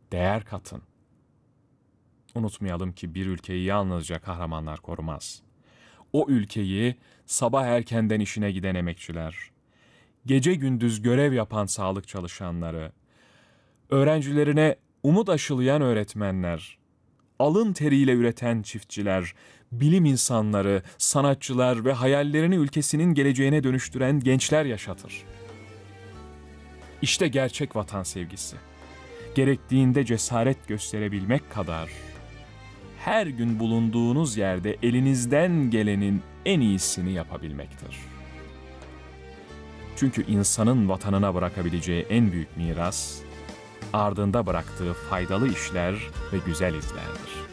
değer katın. Unutmayalım ki bir ülkeyi yalnızca kahramanlar korumaz. O ülkeyi sabah erkenden işine giden emekçiler, gece gündüz görev yapan sağlık çalışanları, öğrencilerine umut aşılayan öğretmenler, alın teriyle üreten çiftçiler, bilim insanları, sanatçılar ve hayallerini ülkesinin geleceğine dönüştüren gençler yaşatır. İşte gerçek vatan sevgisi. Gerektiğinde cesaret gösterebilmek kadar, her gün bulunduğunuz yerde elinizden gelenin en iyisini yapabilmektir. Çünkü insanın vatanına bırakabileceği en büyük miras, ardında bıraktığı faydalı işler ve güzel izlerdir.